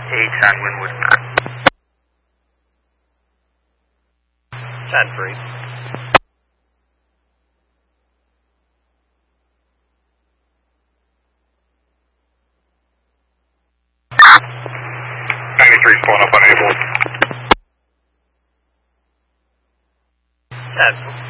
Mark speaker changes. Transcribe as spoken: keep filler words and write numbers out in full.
Speaker 1: eight on Wynwood. ten three.
Speaker 2: ninety-three pulling up on Able.
Speaker 1: ten.